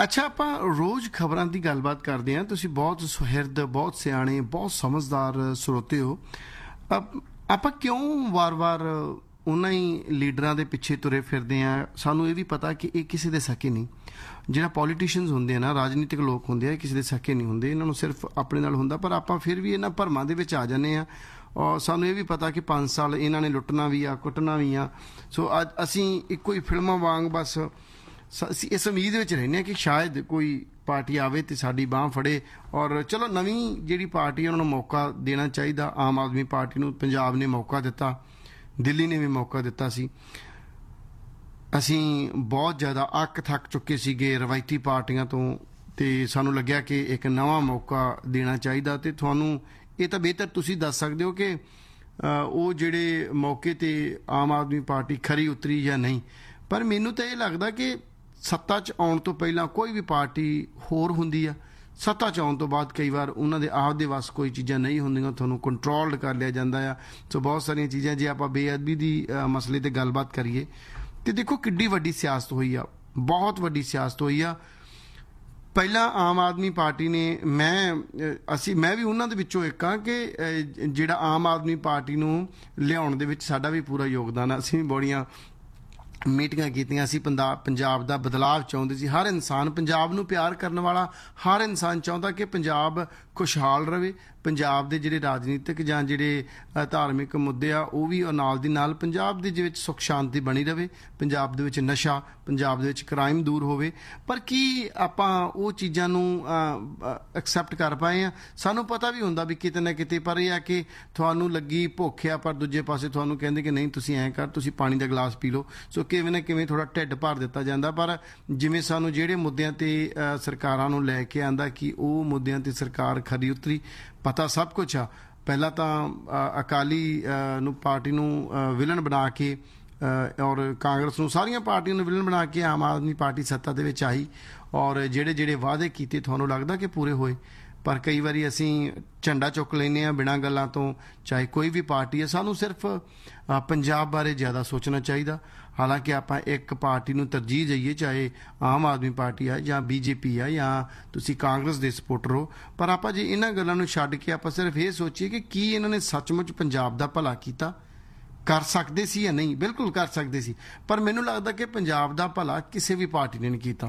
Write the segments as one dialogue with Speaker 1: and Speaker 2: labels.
Speaker 1: ਅੱਛਾ, ਆਪਾਂ ਰੋਜ਼ ਖਬਰਾਂ ਦੀ ਗੱਲਬਾਤ ਕਰਦੇ ਹਾਂ। ਤੁਸੀਂ ਬਹੁਤ ਸੁਹਿਰਦ, ਬਹੁਤ ਸਿਆਣੇ, ਬਹੁਤ ਸਮਝਦਾਰ ਸਰੋਤੇ ਹੋ। ਆਪਾਂ ਕਿਉਂ ਵਾਰ-ਵਾਰ ਉਹਨਾਂ ਹੀ ਲੀਡਰਾਂ ਦੇ ਪਿੱਛੇ ਤੁਰੇ ਫਿਰਦੇ ਹਾਂ? ਸਾਨੂੰ ਇਹ ਵੀ ਪਤਾ ਕਿ ਇਹ ਕਿਸੇ ਦੇ ਸਕੇ ਨਹੀਂ। ਜਿਹੜਾ ਪੋਲੀਟੀਸ਼ੀਅਨਸ ਹੁੰਦੇ ਆ ਨਾ, ਰਾਜਨੀਤਿਕ ਲੋਕ ਹੁੰਦੇ ਆ, ਕਿਸੇ ਦੇ ਸਕੇ ਨਹੀਂ ਹੁੰਦੇ। ਇਹਨਾਂ ਨੂੰ ਸਿਰਫ ਆਪਣੇ ਨਾਲ ਹੁੰਦਾ, ਪਰ ਆਪਾਂ ਫਿਰ ਵੀ ਇਹਨਾਂ ਭਰਮਾਂ ਦੇ ਵਿੱਚ ਆ ਜਾਂਦੇ ਹਾਂ। ਔਰ ਸਾਨੂੰ ਇਹ ਵੀ ਪਤਾ ਕਿ 5 ਸਾਲ ਇਹਨਾਂ ਨੇ ਲੁੱਟਣਾ ਵੀ ਆ, ਕੁੱਟਣਾ ਵੀ ਆ। ਸੋ ਅੱਜ ਅਸੀਂ ਇੱਕੋ ਹੀ ਫਿਲਮਾਂ ਵਾਂਗ ਬਸ ਅਸੀਂ ਇਸ ਉਮੀਦ ਵਿੱਚ ਰਹਿੰਦੇ ਹਾਂ ਕਿ ਸ਼ਾਇਦ ਕੋਈ ਪਾਰਟੀ ਆਵੇ ਤੇ ਸਾਡੀ ਬਾਂਹ ਫੜੇ। ਔਰ ਚਲੋ ਨਵੀਂ ਜਿਹੜੀ ਪਾਰਟੀ ਉਹਨਾਂ ਨੂੰ ਮੌਕਾ ਦੇਣਾ ਚਾਹੀਦਾ। ਆਮ ਆਦਮੀ ਪਾਰਟੀ ਨੂੰ ਪੰਜਾਬ ਨੇ ਮੌਕਾ ਦਿੱਤਾ, ਦਿੱਲੀ ਨੇ ਵੀ ਮੌਕਾ ਦਿੱਤਾ ਸੀ। ਅਸੀਂ ਬਹੁਤ ਜ਼ਿਆਦਾ ਅੱਕ ਥੱਕ ਚੁੱਕੇ ਸੀਗੇ ਰਵਾਇਤੀ ਪਾਰਟੀਆਂ ਤੋਂ, ਤੇ ਸਾਨੂੰ ਲੱਗਿਆ ਕਿ ਇੱਕ ਨਵਾਂ ਮੌਕਾ ਦੇਣਾ ਚਾਹੀਦਾ। ਤੇ ਤੁਹਾਨੂੰ ਇਹ ਤਾਂ ਬਿਹਤਰ ਤੁਸੀਂ ਦੱਸ ਸਕਦੇ ਹੋ ਕਿ ਉਹ ਜਿਹੜੇ ਮੌਕੇ ਤੇ ਆਮ ਆਦਮੀ ਪਾਰਟੀ ਖਰੀ ਉਤਰੀ ਜਾਂ ਨਹੀਂ। ਪਰ ਮੈਨੂੰ ਤਾਂ ਇਹ ਲੱਗਦਾ ਕਿ ਸੱਤਾ 'ਚ ਆਉਣ ਤੋਂ ਪਹਿਲਾਂ ਕੋਈ ਵੀ ਪਾਰਟੀ ਹੋਰ ਹੁੰਦੀ ਆ, ਸੱਤਾ 'ਚ ਆਉਣ ਤੋਂ ਬਾਅਦ ਕਈ ਵਾਰ ਉਹਨਾਂ ਦੇ ਆਪ ਦੇ ਵੱਸ ਕੋਈ ਚੀਜ਼ਾਂ ਨਹੀਂ ਹੁੰਦੀਆਂ, ਤੁਹਾਨੂੰ ਕੰਟਰੋਲਡ ਕਰ ਲਿਆ ਜਾਂਦਾ ਆ। ਸੋ ਬਹੁਤ ਸਾਰੀਆਂ ਚੀਜ਼ਾਂ, ਜੇ ਆਪਾਂ ਬੇਅਦਬੀ ਦੀ ਮਸਲੇ 'ਤੇ ਗੱਲਬਾਤ ਕਰੀਏ ਤੇ ਦੇਖੋ ਕਿੱਡੀ ਵੱਡੀ ਸਿਆਸਤ ਹੋਈ ਆ, ਬਹੁਤ ਵੱਡੀ ਸਿਆਸਤ ਹੋਈ ਆ। ਪਹਿਲਾਂ ਆਮ ਆਦਮੀ ਪਾਰਟੀ ਨੇ, ਮੈਂ ਵੀ ਉਹਨਾਂ ਦੇ ਵਿੱਚੋਂ ਇੱਕ ਹਾਂ ਕਿ ਜਿਹੜਾ ਆਮ ਆਦਮੀ ਪਾਰਟੀ ਨੂੰ ਲਿਆਉਣ ਦੇ ਵਿੱਚ ਸਾਡਾ ਵੀ ਪੂਰਾ ਯੋਗਦਾਨ ਆ। ਅਸੀਂ ਵੀ ਬੜੀਆਂ ਮੀਟਿੰਗਾਂ ਕੀਤੀਆਂ। ਅਸੀਂ ਪੰਜਾਬ ਦਾ ਬਦਲਾਵ ਚਾਹੁੰਦੇ ਸੀ। ਹਰ ਇਨਸਾਨ, ਪੰਜਾਬ ਨੂੰ ਪਿਆਰ ਕਰਨ ਵਾਲਾ ਹਰ ਇਨਸਾਨ ਚਾਹੁੰਦਾ ਕਿ ਪੰਜਾਬ ਖੁਸ਼ਹਾਲ ਰਹੇ। ਪੰਜਾਬ ਦੇ ਜਿਹੜੇ ਰਾਜਨੀਤਿਕ ਜਾਂ ਜਿਹੜੇ ਧਾਰਮਿਕ ਮੁੱਦੇ ਆ ਉਹ ਵੀ ਨਾਲ ਦੀ ਨਾਲ ਪੰਜਾਬ ਦੇ ਵਿੱਚ ਸੁੱਖ ਸ਼ਾਂਤੀ ਬਣੀ ਰਹੇ, ਪੰਜਾਬ ਦੇ ਵਿੱਚ ਨਸ਼ਾ, ਪੰਜਾਬ ਦੇ ਵਿੱਚ ਕ੍ਰਾਈਮ ਦੂਰ ਹੋਵੇ। ਪਰ ਕੀ ਆਪਾਂ ਉਹ ਚੀਜ਼ਾਂ ਨੂੰ ਐਕਸੈਪਟ ਕਰ ਪਾਏ ਆ? ਸਾਨੂੰ ਪਤਾ ਵੀ ਹੁੰਦਾ ਵੀ ਕਿਤੇ ਨਾ ਕਿਤੇ, ਪਰ ਇਹ ਆ ਕਿ ਤੁਹਾਨੂੰ ਲੱਗੀ ਭੁੱਖ ਆ, ਪਰ ਦੂਜੇ ਪਾਸੇ ਤੁਹਾਨੂੰ ਕਹਿੰਦੇ ਕਿ ਨਹੀਂ ਤੁਸੀਂ ਐਂ ਕਰ, ਤੁਸੀਂ ਪਾਣੀ ਦਾ ਗਲਾਸ ਪੀ ਲਓ। ਸੋ ਕਿਵੇਂ ਨਾ ਕਿਵੇਂ ਥੋੜ੍ਹਾ ਢਿੱਡ ਭਰ ਦਿੱਤਾ ਜਾਂਦਾ। ਪਰ ਜਿਵੇਂ ਸਾਨੂੰ ਜਿਹੜੇ ਮੁੱਦਿਆਂ 'ਤੇ ਸਰਕਾਰਾਂ ਨੂੰ ਲੈ ਕੇ ਆਂਦਾ ਕਿ ਉਹ ਮੁੱਦਿਆਂ 'ਤੇ ਸਰਕਾਰ ਖਰੀ ਉਤਰੀ, ਪਤਾ ਸਭ ਕੁਛ ਆ। ਪਹਿਲਾਂ ਤਾਂ ਅਕਾਲੀ ਨੂੰ ਪਾਰਟੀ ਨੂੰ ਵਿਲਨ ਬਣਾ ਕੇ ਔਰ ਕਾਂਗਰਸ ਨੂੰ, ਸਾਰੀਆਂ ਪਾਰਟੀਆਂ ਨੂੰ ਵਿਲਨ ਬਣਾ ਕੇ ਆਮ ਆਦਮੀ ਪਾਰਟੀ ਸੱਤਾ ਦੇ ਵਿੱਚ ਆਈ। ਔਰ ਜਿਹੜੇ ਵਾਅਦੇ ਕੀਤੇ ਤੁਹਾਨੂੰ ਲੱਗਦਾ ਕਿ ਪੂਰੇ ਹੋਏ। ਪਰ ਕਈ ਵਾਰੀ ਅਸੀਂ ਝੰਡਾ ਚੁੱਕ ਲੈਂਦੇ ਹਾਂ ਬਿਨਾਂ ਗੱਲਾਂ ਤੋਂ, ਚਾਹੇ ਕੋਈ ਵੀ ਪਾਰਟੀ ਹੈ। ਸਾਨੂੰ ਸਿਰਫ ਪੰਜਾਬ ਬਾਰੇ ਜ਼ਿਆਦਾ ਸੋਚਣਾ ਚਾਹੀਦਾ। ਹਾਲਾਂਕਿ ਆਪਾਂ ਇੱਕ ਪਾਰਟੀ ਨੂੰ ਤਰਜੀਹ ਦੇਈਏ, ਚਾਹੇ ਆਮ ਆਦਮੀ ਪਾਰਟੀ ਆ ਜਾਂ BJP ਆ ਜਾਂ ਤੁਸੀਂ ਕਾਂਗਰਸ ਦੇ ਸਪੋਰਟਰ ਹੋ, ਪਰ ਆਪਾਂ ਜੇ ਇਹਨਾਂ ਗੱਲਾਂ ਨੂੰ ਛੱਡ ਕੇ ਆਪਾਂ ਸਿਰਫ ਇਹ ਸੋਚੀਏ ਕਿ ਕੀ ਇਹਨਾਂ ਨੇ ਸੱਚਮੁੱਚ ਪੰਜਾਬ ਦਾ ਭਲਾ ਕੀਤਾ, ਕਰ ਸਕਦੇ ਸੀ ਜਾਂ ਨਹੀਂ। ਬਿਲਕੁਲ ਕਰ ਸਕਦੇ ਸੀ, ਪਰ ਮੈਨੂੰ ਲੱਗਦਾ ਕਿ ਪੰਜਾਬ ਦਾ ਭਲਾ ਕਿਸੇ ਵੀ ਪਾਰਟੀ ਨੇ ਨਹੀਂ ਕੀਤਾ।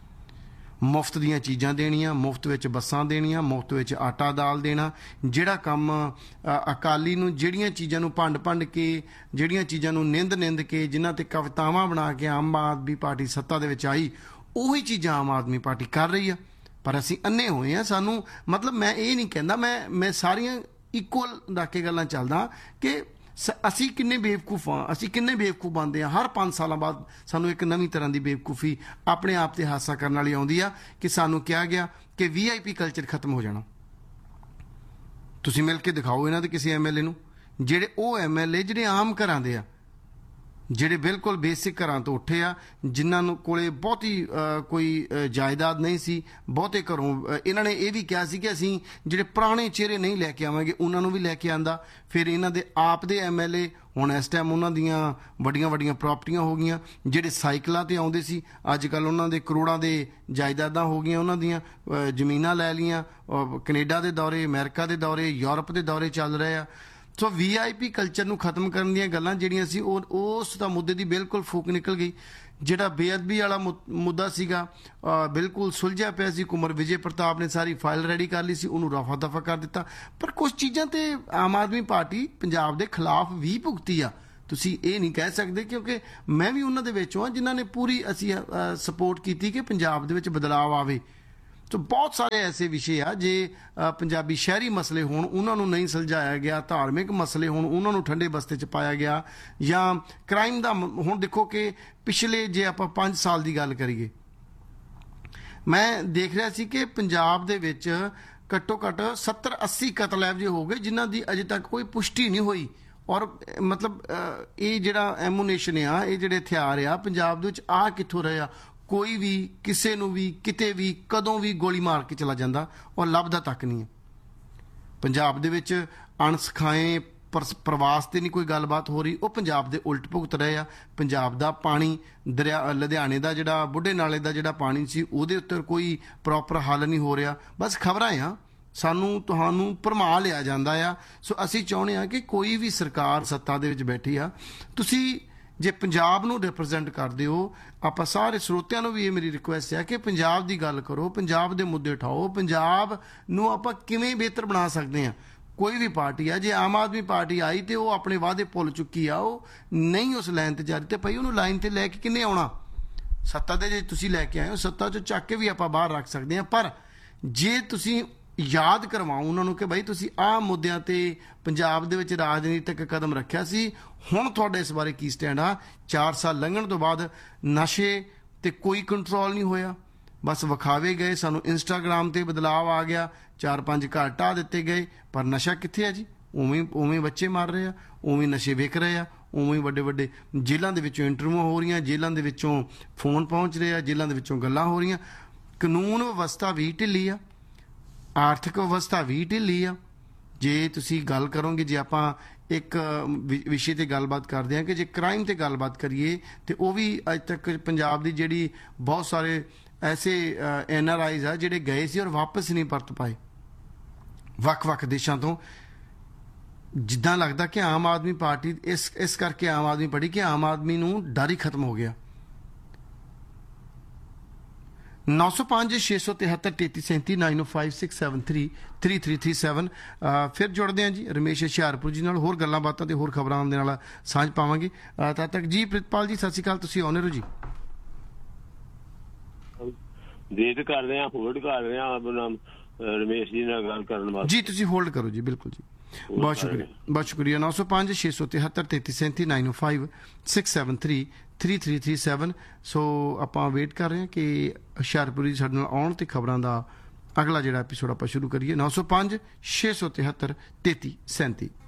Speaker 1: ਮੁਫਤ ਦੀਆਂ ਚੀਜ਼ਾਂ ਦੇਣੀਆਂ, ਮੁਫਤ ਵਿੱਚ ਬੱਸਾਂ ਦੇਣੀਆਂ, ਮੁਫਤ ਵਿੱਚ ਆਟਾ ਦਾਲ ਦੇਣਾ, ਜਿਹੜਾ ਕੰਮ ਅਕਾਲੀ ਨੂੰ ਜਿਹੜੀਆਂ ਚੀਜ਼ਾਂ ਨੂੰ ਭੰਡ ਕੇ, ਜਿਹੜੀਆਂ ਚੀਜ਼ਾਂ ਨੂੰ ਨਿੰਦ ਕੇ, ਜਿਨ੍ਹਾਂ 'ਤੇ ਕਵਿਤਾਵਾਂ ਬਣਾ ਕੇ ਆਮ ਆਦਮੀ ਪਾਰਟੀ ਸੱਤਾ ਦੇ ਵਿੱਚ ਆਈ, ਉਹੀ ਚੀਜ਼ਾਂ ਆਮ ਆਦਮੀ ਪਾਰਟੀ ਕਰ ਰਹੀ ਆ। ਪਰ ਅਸੀਂ ਅੰਨੇ ਹੋਏ ਹਾਂ। ਸਾਨੂੰ ਮਤਲਬ, ਮੈਂ ਇਹ ਨਹੀਂ ਕਹਿੰਦਾ, ਮੈਂ ਸਾਰੀਆਂ ਇਕੁਅਲ ਰੱਖ ਕੇ ਗੱਲਾਂ ਚੱਲਦਾ ਕਿ ਅਸੀਂ ਕਿੰਨੇ ਬੇਵਕੂਫ ਹਾਂ, ਅਸੀਂ ਕਿੰਨੇ ਬੇਵਕੂਫ ਬਣਦੇ ਹਾਂ। ਹਰ 5 ਸਾਲਾਂ ਬਾਅਦ ਸਾਨੂੰ ਇੱਕ ਨਵੀਂ ਤਰ੍ਹਾਂ ਦੀ ਬੇਵਕੂਫੀ ਆਪਣੇ ਆਪ 'ਤੇ ਹਾਸਾ ਕਰਨ ਵਾਲੀ ਆਉਂਦੀ ਆ ਕਿ ਸਾਨੂੰ ਕਿਹਾ ਗਿਆ ਕਿ VIP ਕਲਚਰ ਖਤਮ ਹੋ ਜਾਣਾ। ਤੁਸੀਂ ਮਿਲ ਕੇ ਦਿਖਾਓ ਇਹਨਾਂ ਦੇ ਕਿਸੇ MLA ਨੂੰ, ਜਿਹੜੇ ਉਹ MLA ਜਿਹੜੇ ਆਮ ਘਰਾਂ ਦੇ ਆ, ਜਿਹੜੇ ਬਿਲਕੁਲ ਬੇਸਿਕ ਘਰਾਂ ਤੋਂ ਉੱਠੇ ਆ, ਜਿਨ੍ਹਾਂ ਨੂੰ ਕੋਲੇ ਬਹੁਤੀ ਕੋਈ ਜਾਇਦਾਦ ਨਹੀਂ ਸੀ, ਬਹੁਤੇ ਘਰੋਂ ਇਹਨਾਂ ਨੇ ਇਹ ਵੀ ਕਿਹਾ ਸੀ ਕਿ ਅਸੀਂ ਜਿਹੜੇ ਪੁਰਾਣੇ ਚਿਹਰੇ ਨਹੀਂ ਲੈ ਕੇ ਆਵਾਂਗੇ, ਉਹਨਾਂ ਨੂੰ ਵੀ ਲੈ ਕੇ ਆਂਦਾ। ਫਿਰ ਇਹਨਾਂ ਦੇ ਆਪ ਦੇ MLA ਹੁਣ ਇਸ ਟਾਈਮ ਉਹਨਾਂ ਦੀਆਂ ਵੱਡੀਆਂ ਪ੍ਰਾਪਰਟੀਆਂ ਹੋ ਗਈਆਂ। ਜਿਹੜੇ ਸਾਈਕਲਾਂ 'ਤੇ ਆਉਂਦੇ ਸੀ, ਅੱਜ ਕੱਲ੍ਹ ਉਹਨਾਂ ਦੇ ਕਰੋੜਾਂ ਦੇ ਜਾਇਦਾਦਾਂ ਹੋ ਗਈਆਂ, ਉਹਨਾਂ ਦੀਆਂ ਜ਼ਮੀਨਾਂ ਲੈ ਲਈਆਂ। ਕੈਨੇਡਾ ਦੇ ਦੌਰੇ, ਅਮਰੀਕਾ ਦੇ ਦੌਰੇ, ਯੂਰਪ ਦੇ ਦੌਰੇ ਚੱਲ ਰਹੇ ਆ। ਸੋ VIP ਕਲਚਰ ਨੂੰ ਖਤਮ ਕਰਨ ਦੀਆਂ ਗੱਲਾਂ ਜਿਹੜੀਆਂ ਸੀ, ਉਸ ਦਾ ਮੁੱਦੇ ਦੀ ਬਿਲਕੁਲ ਫੂਕ ਨਿਕਲ ਗਈ। ਜਿਹੜਾ ਬੇਅਦਬੀ ਵਾਲਾ ਮੁੱਦਾ ਸੀਗਾ, ਬਿਲਕੁਲ ਸੁਲਝਿਆ ਪਿਆ ਸੀ। ਕੁੰਵਰ ਵਿਜੇ ਪ੍ਰਤਾਪ ਨੇ ਸਾਰੀ ਫਾਈਲ ਰੈਡੀ ਕਰ ਲਈ ਸੀ, ਉਹਨੂੰ ਰਫਾ ਦਫਾ ਕਰ ਦਿੱਤਾ। ਪਰ ਕੁਝ ਚੀਜ਼ਾਂ ਤੇ ਆਮ ਆਦਮੀ ਪਾਰਟੀ ਪੰਜਾਬ ਦੇ ਖਿਲਾਫ ਵੀ ਭੁਗਤੀ ਆ। ਤੁਸੀਂ ਇਹ ਨਹੀਂ ਕਹਿ ਸਕਦੇ, ਕਿਉਂਕਿ ਮੈਂ ਵੀ ਉਹਨਾਂ ਦੇ ਵਿੱਚੋਂ ਹਾਂ ਜਿਨ੍ਹਾਂ ਨੇ ਪੂਰੀ ਅਸੀਂ ਸਪੋਰਟ ਕੀਤੀ ਕਿ ਪੰਜਾਬ ਦੇ ਵਿੱਚ ਬਦਲਾਅ ਆਵੇ। ਸੋ ਬਹੁਤ ਸਾਰੇ ਐਸੇ ਵਿਸ਼ੇ ਆ, ਜੇ ਪੰਜਾਬੀ ਸ਼ਹਿਰੀ ਮਸਲੇ ਹੋਣ ਉਹਨਾਂ ਨੂੰ ਨਹੀਂ ਸੁਲਝਾਇਆ ਗਿਆ, ਧਾਰਮਿਕ ਮਸਲੇ ਹੋਣ ਉਹਨਾਂ ਨੂੰ ਠੰਡੇ ਬਸਤੇ 'ਚ ਪਾਇਆ ਗਿਆ, ਜਾਂ ਕ੍ਰਾਈਮ ਦਾ। ਹੁਣ ਦੇਖੋ ਕਿ ਪਿਛਲੇ, ਜੇ ਆਪਾਂ 5 ਸਾਲ ਦੀ ਗੱਲ ਕਰੀਏ, ਮੈਂ ਦੇਖ ਰਿਹਾ ਸੀ ਕਿ ਪੰਜਾਬ ਦੇ ਵਿੱਚ ਘੱਟੋ ਘੱਟ 70-80 ਕਤਲ ਇਹੋ ਜਿਹੇ ਹੋ ਗਏ ਜਿਨ੍ਹਾਂ ਦੀ ਅਜੇ ਤੱਕ ਕੋਈ ਪੁਸ਼ਟੀ ਨਹੀਂ ਹੋਈ। ਔਰ ਮਤਲਬ ਇਹ ਜਿਹੜਾ ਐਮੂਨੇਸ਼ਨ ਆ, ਇਹ ਜਿਹੜੇ ਹਥਿਆਰ ਆ, ਪੰਜਾਬ ਦੇ ਵਿੱਚ ਆ ਕਿੱਥੋਂ ਰਹੇ ਆ? ਕੋਈ ਵੀ ਕਿਸੇ ਨੂੰ ਵੀ ਕਿਤੇ ਵੀ ਕਦੋਂ ਵੀ ਗੋਲੀ ਮਾਰ ਕੇ ਚਲਾ ਜਾਂਦਾ ਔਰ ਲੱਭਦਾ ਤੱਕ ਨਹੀਂ ਹੈ। ਪੰਜਾਬ ਦੇ ਵਿੱਚ ਅਣਸਿਖਾਏ ਪ੍ਰਵਾਸ ਤੇ ਨਹੀਂ ਕੋਈ ਗੱਲਬਾਤ ਹੋ ਰਹੀ, ਉਹ ਪੰਜਾਬ ਦੇ ਉਲਟ ਭੁਗਤ ਰਹੇ ਆ। ਪੰਜਾਬ ਦਾ ਪਾਣੀ ਦਰਿਆ ਲੁਧਿਆਣੇ ਦਾ ਜਿਹੜਾ ਬੁੱਢੇ ਨਾਲੇ ਦਾ ਜਿਹੜਾ ਪਾਣੀ ਸੀ ਉਹਦੇ ਉੱਤੇ ਕੋਈ ਪ੍ਰੋਪਰ ਹੱਲ ਨਹੀਂ ਹੋ ਰਿਹਾ। ਬਸ ਖਬਰਾਂ ਆ, ਸਾਨੂੰ ਤੁਹਾਨੂੰ ਭਰਮਾ ਲਿਆ ਜਾਂਦਾ ਆ। ਸੋ ਅਸੀਂ ਚਾਹੁੰਦੇ ਹਾਂ ਕਿ ਕੋਈ ਵੀ ਸਰਕਾਰ ਸੱਤਾ ਦੇ ਵਿੱਚ ਬੈਠੀ ਆ, ਤੁਸੀਂ ਜੇ ਪੰਜਾਬ ਨੂੰ ਰਿਪਰੈਜ਼ੈਂਟ ਕਰਦੇ ਹੋ, ਆਪਾਂ ਸਾਰੇ ਸਰੋਤਿਆਂ ਨੂੰ ਵੀ ਇਹ ਮੇਰੀ ਰਿਕੁਐਸਟ ਹੈ ਕਿ ਪੰਜਾਬ ਦੀ ਗੱਲ ਕਰੋ, ਪੰਜਾਬ ਦੇ ਮੁੱਦੇ ਉਠਾਓ, ਪੰਜਾਬ ਨੂੰ ਆਪਾਂ ਕਿਵੇਂ ਬਿਹਤਰ ਬਣਾ ਸਕਦੇ ਹਾਂ। ਕੋਈ ਵੀ ਪਾਰਟੀ ਆ, ਜੇ ਆਮ ਆਦਮੀ ਪਾਰਟੀ ਆਈ ਤੇ ਉਹ ਆਪਣੇ ਵਾਅਦੇ ਭੁੱਲ ਚੁੱਕੀ ਆ, ਉਹ ਨਹੀਂ ਉਸ ਲਾਈਨ ਤੇ ਜਾ ਰਹੀ, ਤੇ ਭਾਈ ਉਹਨੂੰ ਲਾਈਨ ਤੇ ਲੈ ਕੇ ਕਿੰਨੇ ਆਉਣਾ। ਸੱਤਾ ਦੇ ਜੇ ਤੁਸੀਂ ਲੈ ਕੇ ਆਏ ਹੋ, ਸੱਤਾ ਚੋਂ ਚੱਕ ਕੇ ਵੀ ਆਪਾਂ ਬਾਹਰ ਰੱਖ ਸਕਦੇ ਹਾਂ, ਪਰ ਜੇ ਤੁਸੀਂ ਯਾਦ ਕਰਵਾਓ ਉਹਨਾਂ ਨੂੰ ਕਿ ਭਾਈ ਤੁਸੀਂ ਆਹ ਮੁੱਦਿਆਂ ਤੇ ਪੰਜਾਬ ਦੇ ਵਿੱਚ ਰਾਜਨੀਤਿਕ ਕਦਮ ਰੱਖਿਆ ਸੀ, ਹੁਣ ਤੁਹਾਡਾ ਇਸ ਬਾਰੇ ਕੀ ਸਟੈਂਡ ਆ। 4 ਸਾਲ ਲੰਘਣ ਤੋਂ ਬਾਅਦ ਨਸ਼ੇ ਤੇ ਕੋਈ ਕੰਟਰੋਲ ਨਹੀਂ ਹੋਇਆ, ਬਸ ਵਿਖਾਵੇ ਗਏ। ਸਾਨੂੰ ਇੰਸਟਾਗ੍ਰਾਮ ਤੇ ਬਦਲਾਵ ਆ ਗਿਆ, 4-5 ਘਰ ਢਾਹ ਦਿੱਤੇ ਗਏ, ਪਰ ਨਸ਼ਾ ਕਿੱਥੇ ਆ ਜੀ? ਉਵੇਂ ਬੱਚੇ ਮਾਰ ਰਹੇ ਆ, ਉਵੇਂ ਨਸ਼ੇ ਵਿਕ ਰਹੇ ਆ, ਉਵੇਂ ਵੱਡੇ ਵੱਡੇ ਜੇਲ੍ਹਾਂ ਦੇ ਵਿੱਚੋਂ ਇੰਟਰਵਿਊ ਹੋ ਰਹੀਆਂ, ਜੇਲ੍ਹਾਂ ਦੇ ਵਿੱਚੋਂ ਫੋਨ ਪਹੁੰਚ ਰਹੇ ਆ, ਜੇਲ੍ਹਾਂ ਦੇ ਵਿੱਚੋਂ ਗੱਲਾਂ ਹੋ ਰਹੀਆਂ। ਕਾਨੂੰਨ ਵਿਵਸਥਾ ਵੀ ਢਿੱਲੀ ਆ, ਆਰਥਿਕ ਵਿਵਸਥਾ ਵੀ ਢਿੱਲੀ ਆ। ਜੇ ਤੁਸੀਂ ਗੱਲ ਕਰੋਗੇ, ਜੇ ਆਪਾਂ ਇੱਕ ਵਿਸ਼ੇ ਤੇ ਗੱਲਬਾਤ ਕਰਦੇ ਹਾਂ ਕਿ ਜੇ ਕ੍ਰਾਈਮ ਤੇ ਗੱਲਬਾਤ ਕਰੀਏ, ਤੇ ਉਹ ਵੀ ਅੱਜ ਤੱਕ ਪੰਜਾਬ ਦੀ ਜਿਹੜੀ ਬਹੁਤ ਸਾਰੇ ਐਸੇ NRIs ਆ ਜਿਹੜੇ ਗਏ ਸੀ ਔਰ ਵਾਪਸ ਨਹੀਂ ਪਰਤ ਪਾਏ ਵੱਖ-ਵੱਖ ਦੇਸ਼ਾਂ ਤੋਂ। ਜਿੱਦਾਂ ਲੱਗਦਾ ਕਿ ਆਮ ਆਦਮੀ ਪਾਰਟੀ ਇਸ ਕਰਕੇ ਆਮ ਆਦਮੀ ਪਾਰਟੀ ਕਿ ਆਮ ਆਦਮੀ ਨੂੰ ਡਰ ਹੀ ਖਤਮ ਹੋ ਗਿਆ। 905 673 3337 905 673 ਫਿਰ ਜੁੜਦੇ ਹਾਂ ਜੀ ਰਮੇਸ਼ ਹੁਸ਼ਿਆਰਪੁਰ ਜੀ ਨਾਲ, ਹੋਰ ਗੱਲਾਂ ਬਾਤਾਂ ਤੇ ਹੋਰ ਖਬਰਾਂ ਦੇ ਨਾਲ ਸਾਂਝ ਪਾਵਾਂਗੇ। ਤਦ ਤੱਕ ਜੀ ਪ੍ਰਿਤਪਾਲ ਜੀ ਸਤਿ ਸ਼੍ਰੀ ਅਕਾਲ, ਤੁਸੀਂ ਆਉਣੇ ਰਹੋ ਜੀ।
Speaker 2: ਵੇਟ ਕਰ ਰਹੇ ਹਾਂ, ਹੋਲਡ ਕਰ ਰਹੇ ਹਾਂ ਆਪਣਾ ਰਮੇਸ਼ ਜੀ ਨਾਲ ਗੱਲ ਕਰਨ ਵਾਸਤੇ।
Speaker 1: ਜੀ ਤੁਸੀਂ ਹੋਲਡ ਕਰੋ ਜੀ, ਬਿਲਕੁਲ ਜੀ, ਬਹੁਤ ਸ਼ੁਕਰੀਆ, ਬਹੁਤ ਸ਼ੁਕਰੀਆ। 905 673 3337 905 673 3337। ਸੋ ਆਪਾਂ ਵੇਟ ਕਰ ਰਹੇ ਹਾਂ ਕਿ ਹੁਸ਼ਿਆਰਪੁਰੀ ਸਾਡੇ ਨਾਲ ਆਉਣ ਤੇ ਖਬਰਾਂ ਦਾ ਅਗਲਾ ਜਿਹੜਾ ਐਪੀਸੋਡ ਆਪਾਂ ਸ਼ੁਰੂ ਕਰੀਏ। 905 673 3337।